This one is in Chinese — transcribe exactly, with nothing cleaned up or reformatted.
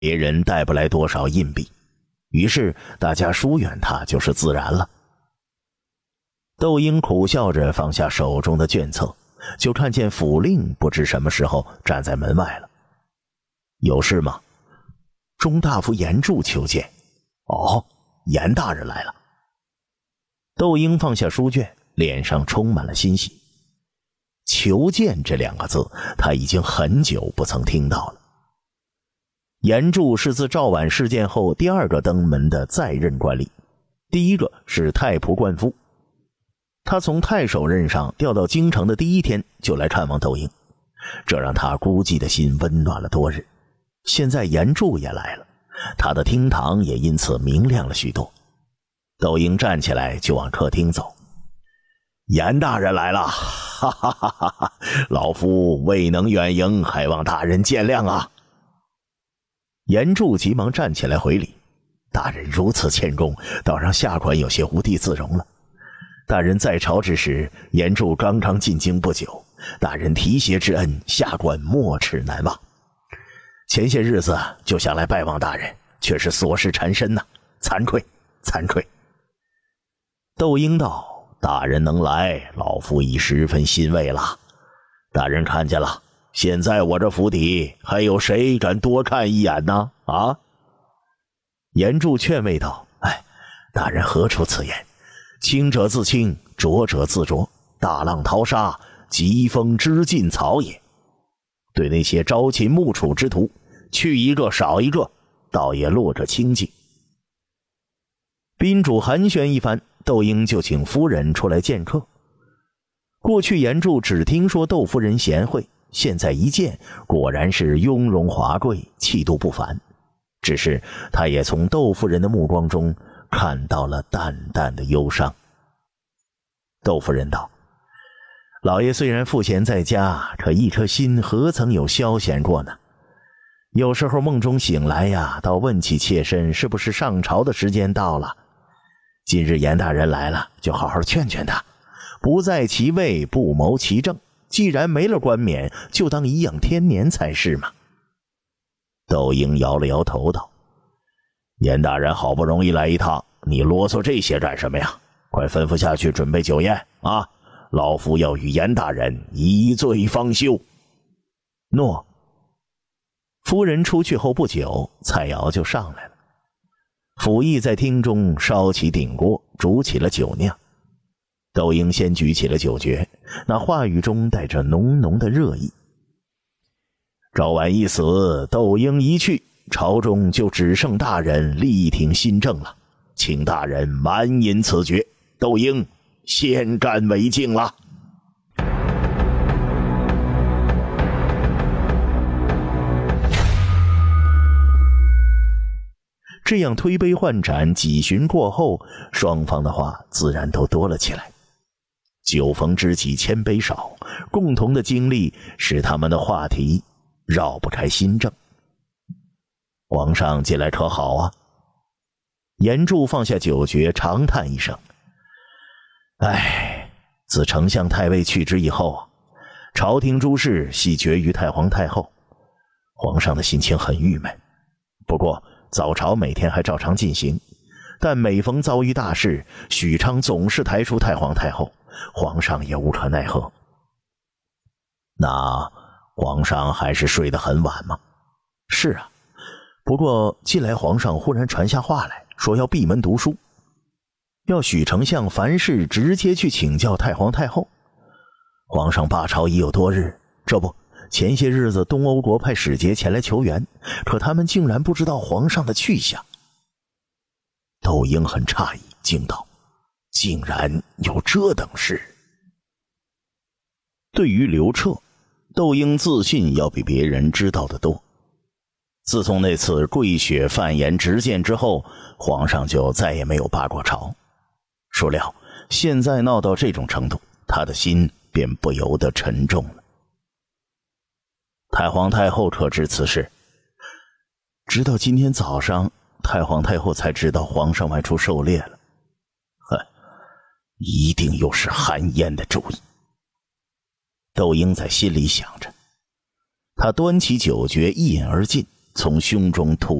别人带不来多少硬币，于是大家疏远他就是自然了。窦婴苦笑着放下手中的卷册，就看见府令不知什么时候站在门外了。有事吗？中大夫严柱求见。哦，严大人来了。窦婴放下书卷，脸上充满了欣喜。求见这两个字他已经很久不曾听到了。严柱是自赵宛事件后第二个登门的在任官吏，第一个是太仆官夫。他从太守任上调到京城的第一天就来看望窦婴，这让他孤寂的心温暖了多日。现在严柱也来了，他的厅堂也因此明亮了许多。窦婴站起来就往客厅走。严大人来了，哈哈哈哈哈！老夫未能远迎，还望大人见谅啊！严柱急忙站起来回礼：大人如此谦恭，倒让下官有些无地自容了。大人在朝之时，严柱刚刚进京不久，大人提携之恩，下官没齿难忘。前些日子就想来拜望大人，却是琐事缠身呐、啊，惭愧，惭愧。窦婴道：大人能来，老夫已十分欣慰了。大人看见了，现在我这府邸还有谁敢多看一眼呢？啊！严柱劝慰道：哎，大人何出此言？清者自清，浊者自浊，大浪淘沙，疾风知劲草也。对那些朝秦暮楚之徒，去一个少一个，倒也落着清净。宾主寒暄一番，窦婴就请夫人出来见客。过去严柱只听说窦夫人贤惠，现在一见，果然是雍容华贵，气度不凡。只是他也从窦夫人的目光中看到了淡淡的忧伤。窦夫人道：老爷虽然赋闲在家，可一颗心何曾有消闲过呢？有时候梦中醒来呀，倒问起切身是不是上朝的时间到了。今日严大人来了，就好好劝劝他，不在其位，不谋其政，既然没了冠冕，就当颐养天年才是嘛。窦婴摇了摇头道：严大人好不容易来一趟，你啰嗦这些干什么呀？快吩咐下去准备酒宴啊！老夫要与严大人一醉方休。诺。夫人出去后不久，菜肴就上来了。府役在厅中烧起鼎锅，煮起了酒酿。窦婴先举起了酒爵，那话语中带着浓浓的热意。赵婉一死，窦婴一去，朝中就只剩大人力挺新政了，请大人满饮此爵，窦婴先干为敬了。这样推杯换盏几巡过后，双方的话自然都多了起来。酒逢知己千杯少，共同的经历使他们的话题绕不开新政。皇上近来可好啊？严柱放下酒爵，长叹一声：唉，自丞相太尉去之以后，朝廷诸事悉决于太皇太后，皇上的心情很郁闷。不过早朝每天还照常进行，但每逢遭遇大事，许昌总是抬出太皇太后，皇上也无可奈何。那皇上还是睡得很晚吗？是啊，不过近来皇上忽然传下话来，说要闭门读书，要许丞相凡事直接去请教太皇太后。皇上罢朝已有多日，这不前些日子东欧国派使节前来求援，可他们竟然不知道皇上的去向。窦婴很诧异，惊道：竟然有这等事。对于刘彻，窦婴自信要比别人知道的多。自从那次桂雪范言直谏之后，皇上就再也没有罢过朝。孰料现在闹到这种程度，他的心便不由得沉重了。太皇太后可知此事？直到今天早上，太皇太后才知道皇上外出狩猎了。哼，一定又是韩嫣的主意。窦婴在心里想着，他端起酒爵一饮而尽， 从胸中吐